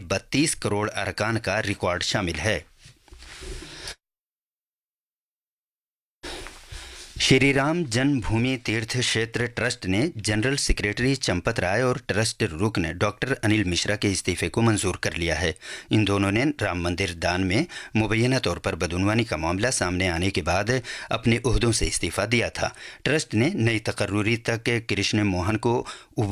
32 करोड़ अरकान का रिकॉर्ड शामिल है। श्री राम जन्मभूमि तीर्थ क्षेत्र ट्रस्ट ने जनरल सेक्रेटरी चंपत राय और ट्रस्ट रुकन डॉक्टर अनिल मिश्रा के इस्तीफे को मंजूर कर लिया है। इन दोनों ने राम मंदिर दान में मुबैना तौर पर बदउनवानी का मामला सामने आने के बाद अपने ओहदों से इस्तीफा दिया था। ट्रस्ट ने नई तकर्रुरी तक कृष्ण मोहन को